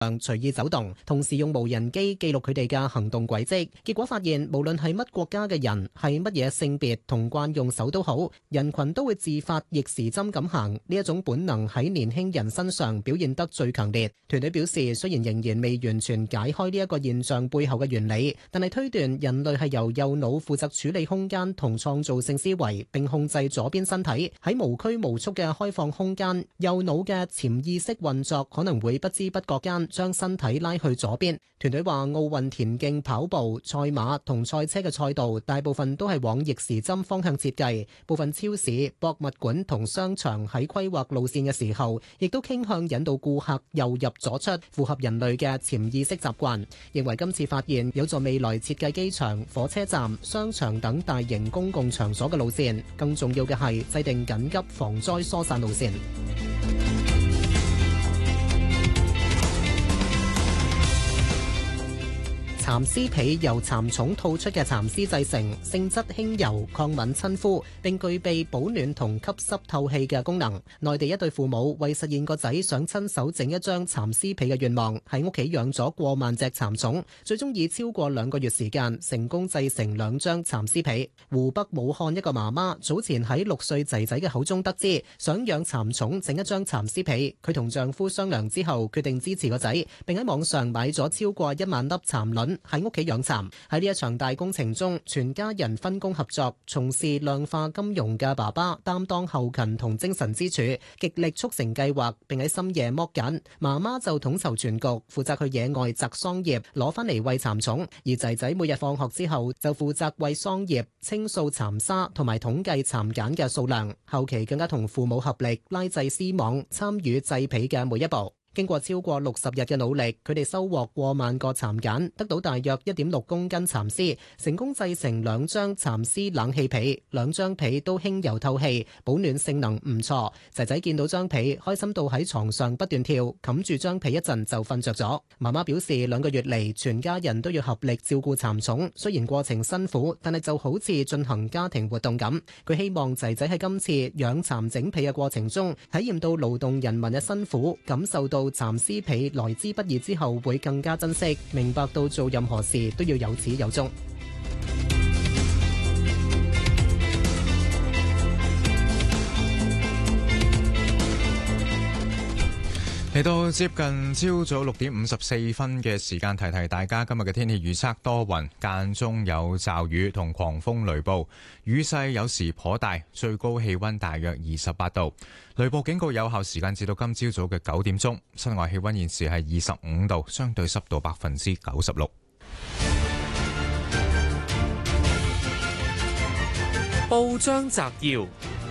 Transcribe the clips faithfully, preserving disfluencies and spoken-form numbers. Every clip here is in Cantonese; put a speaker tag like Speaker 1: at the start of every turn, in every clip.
Speaker 1: 隨意走動，同時用無人機記錄佢哋嘅行動軌跡。結果發現，無論係乜國家嘅人，係乜嘢性別同慣用手都好，人群都會自發逆時針咁行。呢一種本能喺年輕人身上表現得最強烈。團隊表示，雖然仍然未完全解開呢一個現象背後嘅原理，但係推斷人類係由右腦負責處理空間同創造性思維，並控制左邊身體。喺無拘無束嘅開放空間，右腦嘅潛意識運作可能會不知不覺間將身體拉去左邊。團隊話，奧運田徑、跑步、賽馬同賽車嘅賽道大部分都係往逆時針方向設計，部分超市、博物館同商場喺規劃路線嘅時候，亦都傾向引導顧客右入左出，符合人類嘅潛意識習慣。認為今次發現有助未來設計機場、火車站、商場等大型公共場所嘅路線。更重要嘅係制定緊急防災疏散路線。蠶絲皮由蠶蟲吐出嘅蠶絲製成，性質輕柔、抗敏親膚，並具備保暖同吸濕透氣嘅功能。內地一對父母為實現個仔想親手整一張蠶絲皮嘅願望，喺屋企養咗過萬隻蠶蟲，最終以超過兩個月時間成功製成兩張蠶絲皮。湖北武漢一個媽媽早前喺六歲仔仔嘅口中得知，想養蠶蟲整一張蠶絲皮，佢同丈夫商量之後決定支持個仔，並喺網上買咗超過一萬粒蠶卵喺屋企養蠶。喺呢一場大工程中，全家人分工合作，從事量化金融嘅爸爸擔當後勤同精神支柱，極力促成計劃，並喺深夜剝繭。媽媽就統籌全局，負責去野外摘桑葉攞翻嚟餵蠶蟲，而仔仔每日放學之後就負責餵桑葉、清掃蠶沙同埋統計蠶繭嘅數量。後期更加同父母合力拉製絲網，參與製皮嘅每一步。經過超過六十日嘅努力，佢哋收穫過萬個蠶繭，得到大約一點六公斤蠶絲，成功製成兩張蠶絲冷氣被。兩張被都輕柔透氣，保暖性能唔錯。仔仔見到張被，開心到喺床上不斷跳，冚住張被一陣就瞓着咗。媽媽表示，兩個月嚟，全家人都要合力照顧蠶蟲，雖然過程辛苦，但係就好似進行家庭活動咁。佢希望仔仔喺今次養蠶整被嘅過程中，體驗到勞動人民嘅辛苦，感受到到蠶絲皮來之不易之後，會更加珍惜，明白到做任何事都要有始有終。
Speaker 2: 嚟到接近朝早六點五十四分嘅時間，提提大家今日嘅天氣預測，多雲，間中有驟雨同狂風雷暴，雨勢有時頗大，最高氣溫大約二十八度。雷暴警告有效時間至到今朝早嘅九點鐘。室外氣溫現時係二十五度，相對濕度百分之九十六。
Speaker 3: 報章摘要，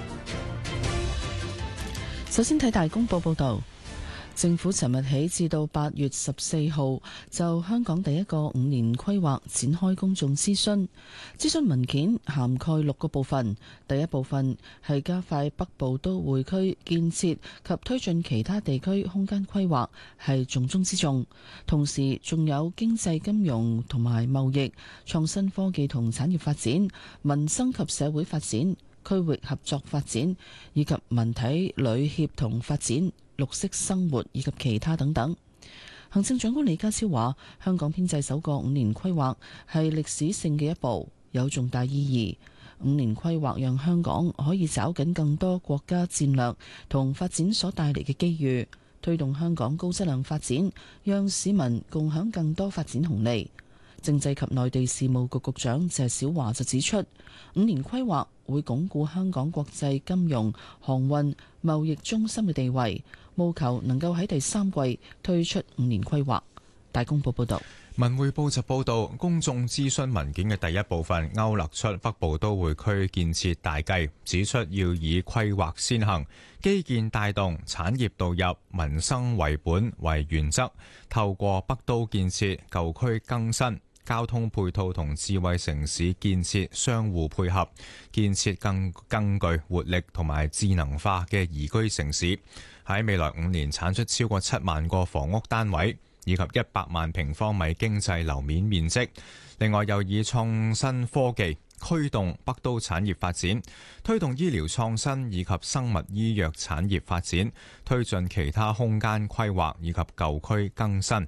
Speaker 4: 首先睇大公報報道。政府尋日起至到八月十四號就香港第一個五年規劃展開公眾諮詢。諮詢文件涵蓋六個部分，第一部分係加快北部都會區建設及推進其他地區空間規劃，係重中之重。同時仲有經濟金融同埋貿易、創新科技同產業發展、民生及社會發展、區域合作發展以及文體旅協同發展、綠色生活以及其他等等。行政長官李家超話，香港編制首個五年規劃係歷史性嘅一步，有重大意義。五年規劃讓香港可以抓緊更多國家戰略同發展所帶嚟嘅機遇，推動香港高質量發展，讓市民共享更多發展紅利。政制及內地事務局局長謝小華就指出，五年規劃會鞏固香港國際金融、航運、貿易中心嘅地位，務求能夠喺第三季推出五年規劃。大公報報道。
Speaker 2: 文匯報就報道，公眾諮詢文件嘅第一部分勾勒出北部都會區建設大計，指出要以規劃先行、基建帶動、產業導入、民生為本為原則，透過北都建設、舊區更新、交通配套同智慧城市建設相互配合，建設更更具活力同埋智能化嘅宜居城市。喺未來五年產出超過七萬個房屋單位， 以及一百萬平方米經濟樓面面積。另外，又以創新科技驅動北都產業發展，推動醫療創新以及生物醫藥產業發展，推進其他空間規劃以及舊區更新，